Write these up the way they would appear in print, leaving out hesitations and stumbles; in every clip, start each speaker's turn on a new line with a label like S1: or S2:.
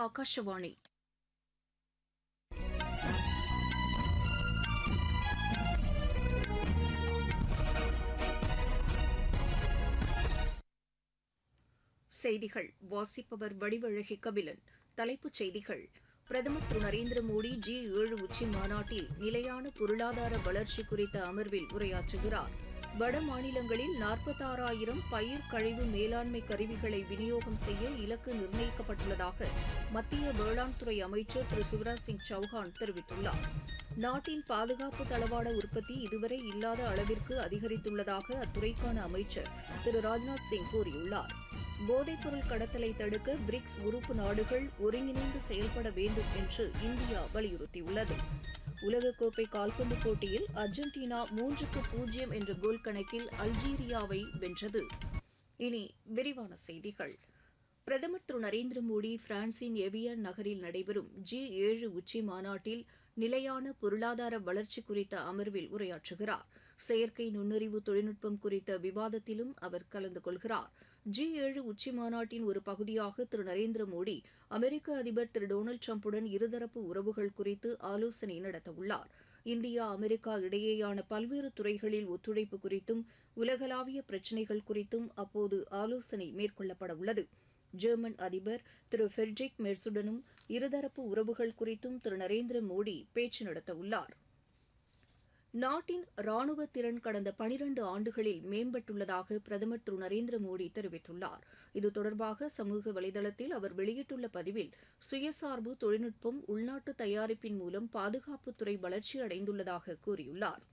S1: ஆகாஷவாணி. செய்திகள் வாசிப்பவர் வடிவழகி கபிலன். தலைப்புச் செய்திகள்: பிரதமர் திரு நரேந்திர மோடி G7 உச்சி மாநாட்டில் நிலையான பொருளாதார வளர்ச்சி குறித்த அமர்வில் உரையாற்றுகிறார். வட மாநிலங்களில் 46,000 பயிர் கழிவு மேலாண்மை கருவிகளை விநியோகம் செய்ய இலக்கு நிர்ணயிக்கப்பட்டுள்ளதாக மத்திய வேளாண் துறை அமைச்சர் திரு சிவராஜ் சிங் சௌஹான் தெரிவித்துள்ளார். நாட்டின் பாதுகாப்பு தளவாட உற்பத்தி இதுவரை இல்லாத அளவிற்கு அதிகரித்துள்ளதாக அத்துறைக்கான அமைச்சர் திரு ராஜ்நாத் சிங் கூறியுள்ளார். போதைப்பொருள் கடத்தலை தடுக்க பிரிக்ஸ் உறுப்பு நாடுகள் ஒருங்கிணைந்து செயல்பட வேண்டும் என்று இந்தியா வலியுறுத்தியுள்ளது. உலகக்கோப்பை கால்பந்து போட்டியில் அர்ஜென்டினா 3-0 என்ற கோல் கணக்கில் அல்ஜீரியாவை வென்றது. இனி விரிவான செய்திகள். பிரதமர் திரு நரேந்திர மோடி பிரான்சின் எவியன் நகரில் நடைபெறும் G7 உச்சி மாநாட்டில் நிலையான பொருளாதார வளர்ச்சி குறித்த அமர்வில் உரையாற்றுகிறார். செயற்கை நுண்ணறிவு தொழில்நுட்பம் குறித்த விவாதத்திலும் அவர் கலந்து கொள்கிறார். G7 உச்சி மாநாட்டின் ஒரு பகுதியாக திரு நரேந்திர மோடி அமெரிக்க அதிபர் திரு டொனால்டு டிரம்புடன் இருதரப்பு உறவுகள் குறித்து ஆலோசனை நடத்தவுள்ளார். இந்தியா அமெரிக்கா இடையேயான பல்வேறு துறைகளில் ஒத்துழைப்பு குறித்தும் உலகளாவிய பிரச்சினைகள் குறித்தும் அப்போது ஆலோசனை மேற்கொள்ளப்பட உள்ளது. ஜெர்மன் அதிபர் திரு ஃபெட்ரிக் மெர்சுடனும் இருதரப்பு உறவுகள் குறித்தும் திரு நரேந்திர மோடி பேச்சு நடத்தவுள்ளார். நாட்டின் ராணுவ திறன் கடந்த 12 ஆண்டுகளில் மேம்பட்டுள்ளதாக பிரதமர் திரு நரேந்திர மோடி தெரிவித்துள்ளார். இது தொடர்பாக சமூக வலைதளத்தில் அவர் வெளியிட்டுள்ள பதிவில், சுயசார்பு தொழில்நுட்பம், உள்நாட்டு தயாரிப்பின் மூலம் பாதுகாப்புத்துறை வளர்ச்சி அடைந்துள்ளதாக கூறியுள்ளார்.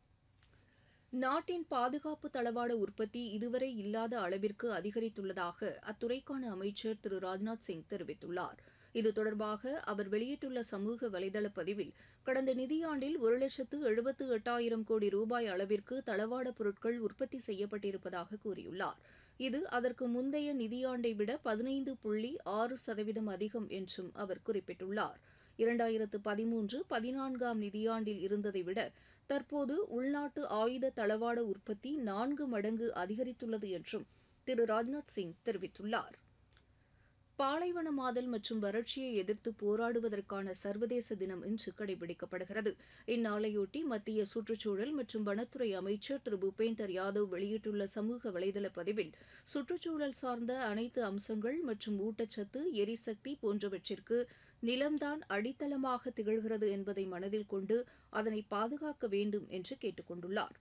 S1: நாட்டின் பாதுகாப்பு தளவாட உற்பத்தி இதுவரை இல்லாத அளவிற்கு அதிகரித்துள்ளதாக அத்துறைக்கான அமைச்சர் திரு ராஜ்நாத் சிங் தெரிவித்துள்ளார். இது தொடர்பாக அவர் வெளியிட்டுள்ள சமூக வலைதள பதிவில், கடந்த நிதியாண்டில் 1,78,000 கோடி ரூபாய் அளவிற்கு தளவாட பொருட்கள் உற்பத்தி செய்யப்பட்டிருப்பதாக கூறியுள்ளார். இது அதற்கு முந்தைய நிதியாண்டை விட 15.6% அதிகம் என்றும் அவர் குறிப்பிட்டுள்ளார். 2013-14 நிதியாண்டில் இருந்ததை விட தற்போது உள்நாட்டு ஆயுத தளவாட உற்பத்தி 4 மடங்கு அதிகரித்துள்ளது என்றும் திரு ராஜ்நாத் சிங் தெரிவித்துள்ளார். பாலைவனமாதல் மற்றும் வறட்சியை எதிர்த்து போராடுவதற்கான சர்வதேச தினம் இன்று கடைபிடிக்கப்படுகிறது. இந்நாளையொட்டி மத்திய சுற்றுச்சூழல் மற்றும் வனத்துறை அமைச்சர் திரு பூபேந்தர் யாதவ் வெளியிட்டுள்ள சமூக வலைதள பதிவில், சுற்றுச்சூழல் சார்ந்த அனைத்து அம்சங்கள் மற்றும் ஊட்டச்சத்து, எரிசக்தி போன்றவற்றிற்கு நிலம்தான் அடித்தளமாக திகழ்கிறது என்பதை மனதில் கொண்டு அதனை பாதுகாக்க வேண்டும் என்று கேட்டுக் கொண்டுள்ளார்.